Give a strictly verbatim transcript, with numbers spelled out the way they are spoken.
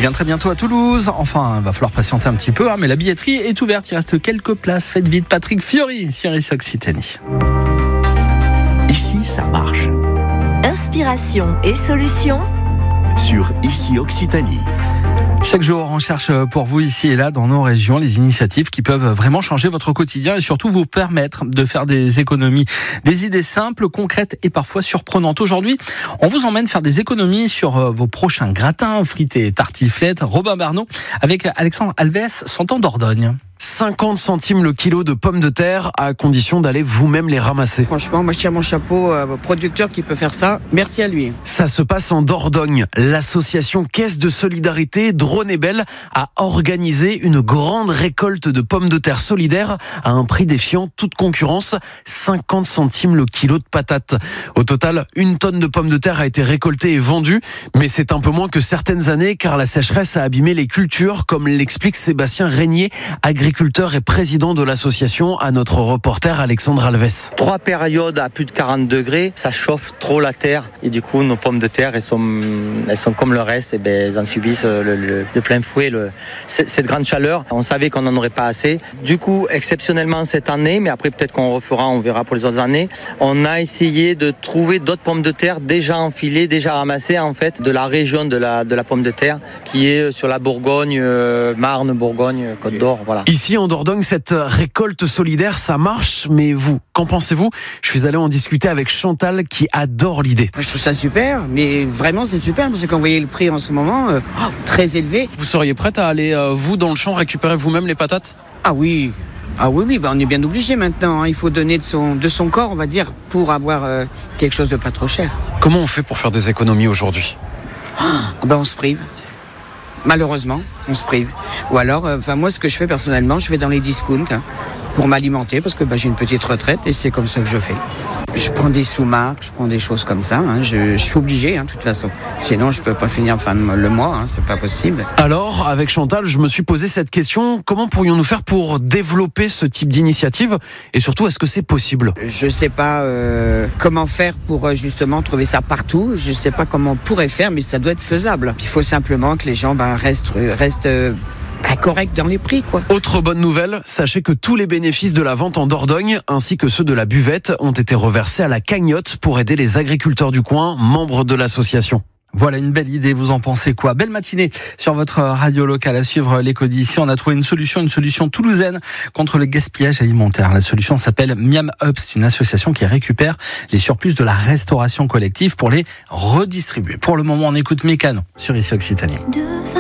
bien très bientôt à Toulouse. Enfin, il va falloir patienter un petit peu, hein, mais la billetterie est ouverte. Il reste quelques places. Faites vite. Patrick Fiori, sur Ici Occitanie. Ici, ça marche. Inspiration et solutions Sur Ici Occitanie. Chaque jour, on cherche pour vous ici et là dans nos régions les initiatives qui peuvent vraiment changer votre quotidien et surtout vous permettre de faire des économies. Des idées simples, concrètes et parfois surprenantes. Aujourd'hui, on vous emmène faire des économies sur vos prochains gratins, frites et tartiflettes. Robin Barnaud avec Alexandre Alves, cent ans Dordogne. cinquante centimes le kilo de pommes de terre à condition d'aller vous-même les ramasser. Franchement, moi je tire mon chapeau au producteur qui peut faire ça. Merci à lui. Ça se passe en Dordogne. L'association Caisse de Solidarité Drône et Belle a organisé une grande récolte de pommes de terre solidaires à un prix défiant toute concurrence, cinquante centimes le kilo de patates. Au total, une tonne de pommes de terre a été récoltée et vendue, mais c'est un peu moins que certaines années car la sécheresse a abîmé les cultures, comme l'explique Sébastien Régnier, agriculteur et président de l'association, à notre reporter Alexandre Alves. Trois périodes à plus de quarante degrés, ça chauffe trop la terre et du coup nos pommes de terre elles sont, elles sont comme le reste, et ben, elles en subissent le, le, de plein fouet le, cette grande chaleur. On savait qu'on n'en aurait pas assez. Du coup, exceptionnellement cette année, mais après peut-être qu'on refera, on verra pour les autres années, on a essayé de trouver d'autres pommes de terre déjà enfilées, déjà ramassées en fait de la région de la, de la pomme de terre qui est sur la Bourgogne, euh, Marne, Bourgogne, Côte d'Or, voilà. Ici en Dordogne, cette récolte solidaire, ça marche, mais vous, qu'en pensez-vous ? Je suis allé en discuter avec Chantal qui adore l'idée. Moi, je trouve ça super, mais vraiment c'est super parce que quand vous voyez le prix en ce moment, euh, oh, très élevé. Vous seriez prête à aller, euh, vous, dans le champ, récupérer vous-même les patates ? Ah oui, ah oui, oui, bah on est bien obligé maintenant. Hein. Il faut donner de son, de son corps, on va dire, pour avoir euh, quelque chose de pas trop cher. Comment on fait pour faire des économies aujourd'hui ? Ah ben on se prive. Malheureusement, on se prive. Ou alors, enfin euh, moi, ce que je fais personnellement, je vais dans les discounts hein, pour m'alimenter parce que bah, j'ai une petite retraite et c'est comme ça que je fais. Je prends des sous-marques, je prends des choses comme ça. Hein, je, je suis obligé, hein, de toute façon. Sinon, je peux pas finir fin de le mois. Hein, c'est pas possible. Alors, avec Chantal, je me suis posé cette question. Comment pourrions-nous faire pour développer ce type d'initiative ? Et surtout, est-ce que c'est possible ? Je sais pas euh, comment faire pour justement trouver ça partout. Je sais pas comment on pourrait faire, mais ça doit être faisable. Il faut simplement que les gens ben, restent, restent euh, correct dans les prix, quoi. Autre bonne nouvelle, sachez que tous les bénéfices de la vente en Dordogne, ainsi que ceux de la buvette, ont été reversés à la cagnotte pour aider les agriculteurs du coin, membres de l'association. Voilà une belle idée, vous en pensez quoi ? Belle matinée sur votre radio locale à suivre l'éco d'ici. On a trouvé une solution, une solution toulousaine contre le gaspillage alimentaire. La solution s'appelle Miam Up, c'est une association qui récupère les surplus de la restauration collective pour les redistribuer. Pour le moment, on écoute Mécano sur Ici Occitanie.